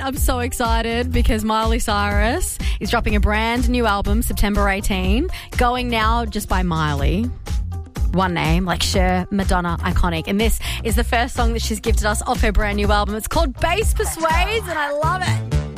I'm so excited because Miley Cyrus is dropping a brand new album September 18, going now just by Miley. One name, like Cher, Madonna, iconic. And this is the first song that she's gifted us off her brand new album. It's called Bass Persuades, and I love it.